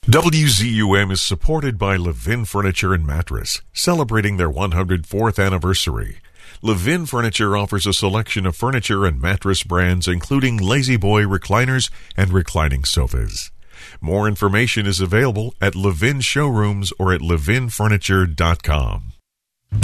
WZUM is supported by Levin Furniture and Mattress, celebrating their 104th anniversary. Levin Furniture offers a selection of furniture and mattress brands, including Lazy Boy recliners and reclining sofas. More information is available at Levin Showrooms or at levinfurniture.com.